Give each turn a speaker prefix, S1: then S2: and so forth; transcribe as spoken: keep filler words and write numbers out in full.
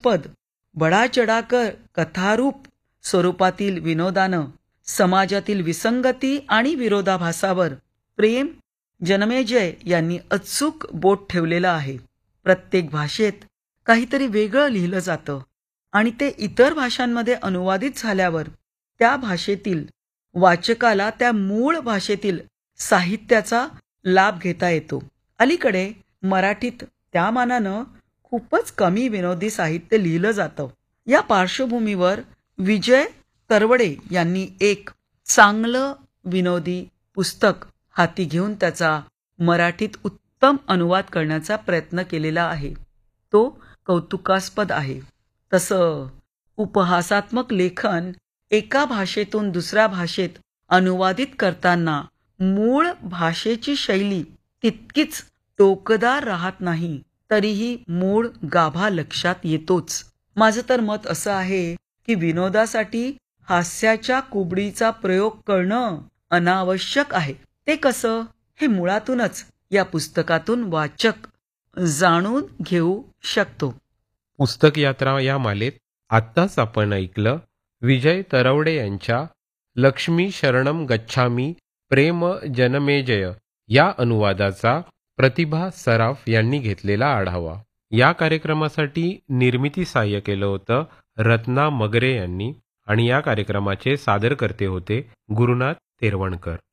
S1: हास्यास्पद बडा चढाकर कथारूप स्वरूपातील विनोदानं समाजातील विसंगती आणि विरोधाभासावर प्रेम जनमेजय यांनी अचूक बोट ठेवलेलं आहे. प्रत्येक भाषेत काहीतरी वेगळं लिहिलं जातं आणि ते इतर भाषांमध्ये अनुवादित झाल्यावर त्या भाषेतील वाचकाला त्या मूळ भाषेतील साहित्याचा लाभ घेता येतो. अलीकडे मराठीत त्या मानानं खूपच कमी विनोदी साहित्य लिहिलं जातं. या पार्श्वभूमीवर विजय तरवडे यांनी एक चांगलं विनोदी पुस्तक हाती घेऊन त्याचा मराठीत उत्तम अनुवाद करण्याचा प्रयत्न केलेला आहे. तो कौतुकास्पद आहे. तसं उपहासात्मक लेखन एका भाषेतून दुसऱ्या भाषेत अनुवादित करताना मूळ भाषेची शैली तितकीच टोकदार राहत नाही, तरीही मूळ गाभा लक्षात येतोच. माझं तर मत असं आहे की विनोदासाठी हास्याच्या कुबडीचा प्रयोग करणं अनावश्यक आहे. ते कसं हे मुळातूनच या पुस्तकातून वाचक जाणून घेऊ शकतो.
S2: पुस्तक यात्रा या मालेत आत्ताच आपण ऐकलं विजय तरवडे यांच्या लक्ष्मी शरणम गच्छामी प्रेम जनमेजय या अनुवादाचा प्रतिभा सराफ यांनी घेतलेला आढावा. या कार्यक्रमासाठी निर्मिती सहाय्य केलं होतं रत्ना मगरे यांनी आणि या कार्यक्रमाचे सादरकर्ते होते गुरुनाथ तेरवणकर.